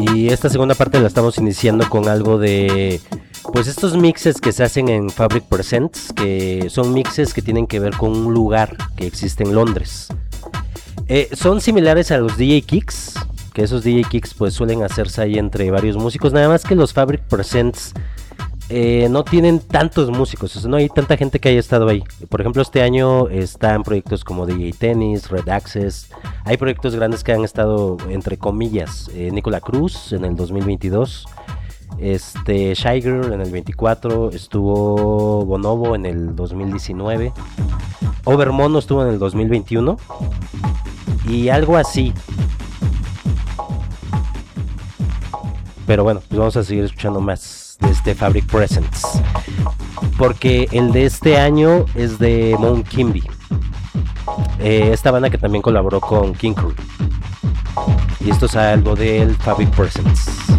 Y esta segunda parte la estamos iniciando con algo de, pues estos mixes que se hacen en Fabric Presents, que son mixes que tienen que ver con un lugar que existe en Londres. Son similares a los DJ Kicks, que esos DJ Kicks pues suelen hacerse ahí entre varios músicos, nada más que los Fabric Presents no tienen tantos músicos, o sea, no hay tanta gente que haya estado ahí. Por ejemplo, este año están proyectos como DJ Tennis, Red Access, hay proyectos grandes que han estado, entre comillas, Nicola Cruz en el 2022, Shy Girl en el 24, estuvo Bonobo en el 2019, Overmono estuvo en el 2021 y algo así. Pero bueno, pues vamos a seguir escuchando más de este Fabric Presents, porque el de este año es de Mount Kimby, esta banda que también colaboró con King Crew, y esto es algo del Fabric Presents.